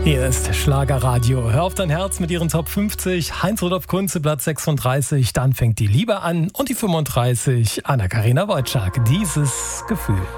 Hier ist Schlagerradio. Hör auf dein Herz mit ihren Top 50. Heinz-Rudolf Kunze, Platz 36. Dann fängt die Liebe an. Und die 35. Anna-Karina Wojcik. Dieses Gefühl.